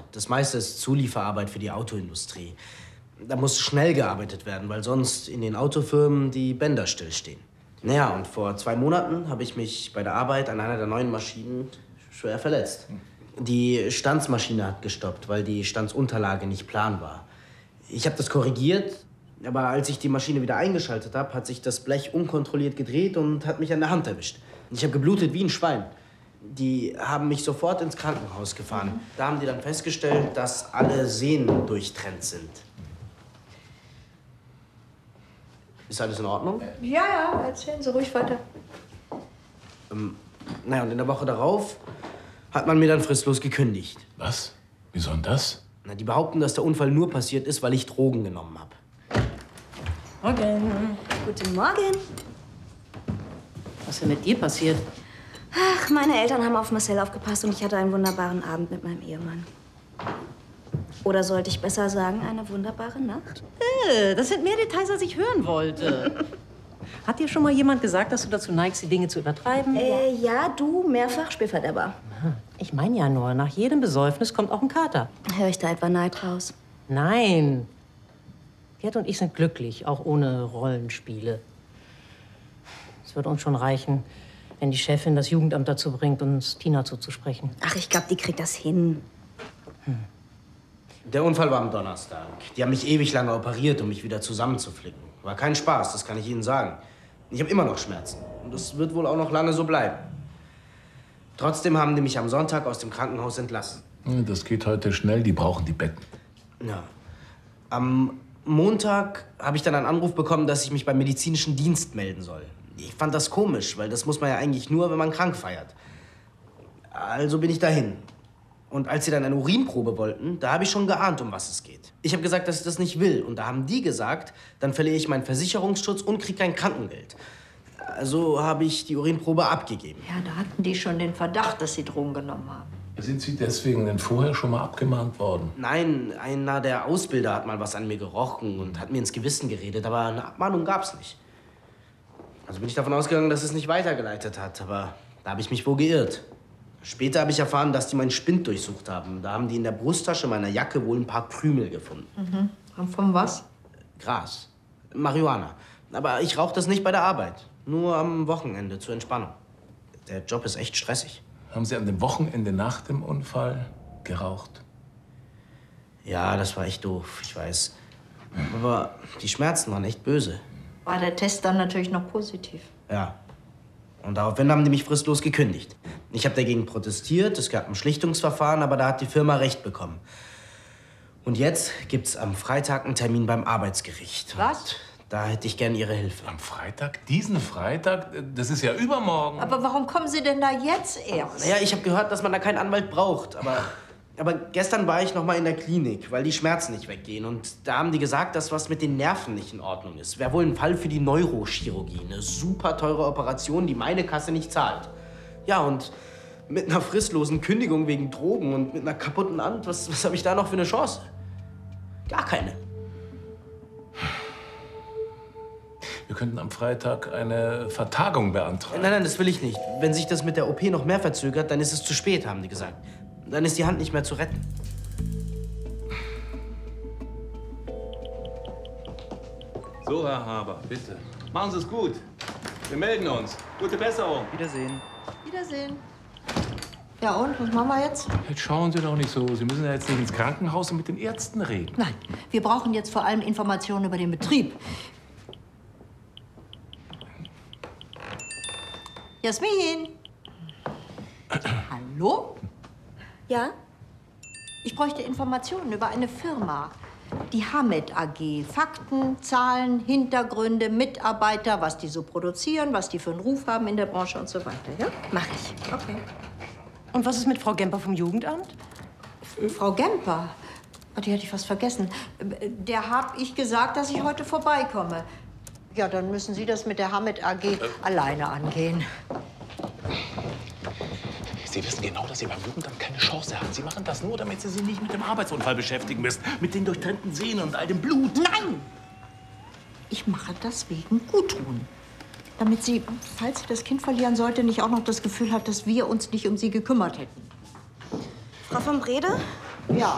Das meiste ist Zulieferarbeit für die Autoindustrie. Da muss schnell gearbeitet werden, weil sonst in den Autofirmen die Bänder stillstehen. Naja, und vor 2 Monaten habe ich mich bei der Arbeit an einer der neuen Maschinen schwer verletzt. Die Stanzmaschine hat gestoppt, weil die Stanzunterlage nicht plan war. Ich habe das korrigiert, aber als ich die Maschine wieder eingeschaltet habe, hat sich das Blech unkontrolliert gedreht und hat mich an der Hand erwischt. Ich habe geblutet wie ein Schwein. Die haben mich sofort ins Krankenhaus gefahren. Da haben die dann festgestellt, dass alle Sehnen durchtrennt sind. Ist alles in Ordnung? Ja, erzählen Sie ruhig weiter. Naja, und in der Woche darauf hat man mir dann fristlos gekündigt. Was? Wieso denn das? Na, die behaupten, dass der Unfall nur passiert ist, weil ich Drogen genommen habe. Morgen. Guten Morgen. Was ist denn mit dir passiert? Ach, meine Eltern haben auf Marcel aufgepasst und ich hatte einen wunderbaren Abend mit meinem Ehemann. Oder sollte ich besser sagen, eine wunderbare Nacht? Das sind mehr Details, als ich hören wollte. Hat dir schon mal jemand gesagt, dass du dazu neigst, die Dinge zu übertreiben? Ja, du, mehrfach Spielverderber. Ich meine ja nur, nach jedem Besäufnis kommt auch ein Kater. Höre ich da etwa Neid raus? Nein. Gerd und ich sind glücklich, auch ohne Rollenspiele. Es wird uns schon reichen, wenn die Chefin das Jugendamt dazu bringt, uns Tina zuzusprechen. Ach, ich glaube, die kriegt das hin. Der Unfall war am Donnerstag. Die haben mich ewig lange operiert, um mich wieder zusammenzuflicken. War kein Spaß, das kann ich Ihnen sagen. Ich habe immer noch Schmerzen. Und das wird wohl auch noch lange so bleiben. Trotzdem haben die mich am Sonntag aus dem Krankenhaus entlassen. Das geht heute schnell, die brauchen die Betten. Ja. Am Montag habe ich dann einen Anruf bekommen, dass ich mich beim medizinischen Dienst melden soll. Ich fand das komisch, weil das muss man ja eigentlich nur, wenn man krank feiert. Also bin ich dahin. Und als sie dann eine Urinprobe wollten, da habe ich schon geahnt, um was es geht. Ich habe gesagt, dass ich das nicht will. Und da haben die gesagt, dann verliere ich meinen Versicherungsschutz und kriege kein Krankengeld. Also habe ich die Urinprobe abgegeben. Ja, da hatten die schon den Verdacht, dass sie Drogen genommen haben. Sind Sie deswegen denn vorher schon mal abgemahnt worden? Nein, einer der Ausbilder hat mal was an mir gerochen und hat mir ins Gewissen geredet, aber eine Abmahnung gab's nicht. Also bin ich davon ausgegangen, dass es nicht weitergeleitet hat, aber da habe ich mich wohl geirrt. Später habe ich erfahren, dass die meinen Spind durchsucht haben. Da haben die in der Brusttasche meiner Jacke wohl ein paar Krümel gefunden. Und von was? Gras. Marihuana. Aber ich rauche das nicht bei der Arbeit. Nur am Wochenende zur Entspannung. Der Job ist echt stressig. Haben Sie an dem Wochenende nach dem Unfall geraucht? Ja, das war echt doof, ich weiß. Aber die Schmerzen waren echt böse. War der Test dann natürlich noch positiv? Ja. Und daraufhin haben die mich fristlos gekündigt. Ich habe dagegen protestiert, es gab ein Schlichtungsverfahren, aber da hat die Firma Recht bekommen. Und jetzt gibt's am Freitag einen Termin beim Arbeitsgericht. Was? Und da hätte ich gern Ihre Hilfe. Am Freitag? Diesen Freitag? Das ist ja übermorgen. Aber warum kommen Sie denn da jetzt erst? Naja, ich habe gehört, dass man da keinen Anwalt braucht. Aber gestern war ich noch mal in der Klinik, weil die Schmerzen nicht weggehen. Und da haben die gesagt, dass was mit den Nerven nicht in Ordnung ist. Wäre wohl ein Fall für die Neurochirurgie. Eine super teure Operation, die meine Kasse nicht zahlt. Ja, und mit einer fristlosen Kündigung wegen Drogen und mit einer kaputten Hand, was habe ich da noch für eine Chance? Gar keine. Wir könnten am Freitag eine Vertagung beantragen. Nein, das will ich nicht. Wenn sich das mit der OP noch mehr verzögert, dann ist es zu spät, haben die gesagt. Dann ist die Hand nicht mehr zu retten. So, Herr Haber, bitte. Machen Sie es gut. Wir melden uns. Gute Besserung. Wiedersehen. Wiedersehen. Ja und, was machen wir jetzt? Jetzt schauen Sie doch nicht so. Sie müssen ja jetzt nicht ins Krankenhaus und mit den Ärzten reden. Nein, wir brauchen jetzt vor allem Informationen über den Betrieb. Jasmin! Hallo? Ja? Ich bräuchte Informationen über eine Firma. Die Hamed AG. Fakten, Zahlen, Hintergründe, Mitarbeiter, was die so produzieren, was die für einen Ruf haben in der Branche und so weiter, ja? Mach ich. Okay. Und was ist mit Frau Gemper vom Jugendamt? Frau Gemper? Oh, die hatte ich fast vergessen. Der habe ich gesagt, dass ich heute vorbeikomme. Ja, dann müssen Sie das mit der Hamed AG alleine angehen. Sie wissen genau, dass Sie beim Jugendamt keine Chance haben. Sie machen das nur, damit Sie sich nicht mit dem Arbeitsunfall beschäftigen müssen. Mit den durchtrennten Sehnen und all dem Blut. Nein! Ich mache das wegen Guttun. Damit sie, falls sie das Kind verlieren sollte, nicht auch noch das Gefühl hat, dass wir uns nicht um sie gekümmert hätten. Frau von Brede? Ja.